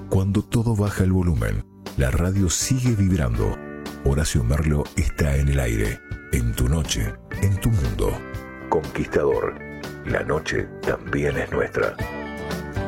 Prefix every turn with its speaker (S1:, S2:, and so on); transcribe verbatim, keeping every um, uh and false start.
S1: Cuando todo baja el volumen, la radio sigue vibrando. Horacio Merlo está en el aire, en tu noche, en tu mundo. Conquistador, la noche también es nuestra.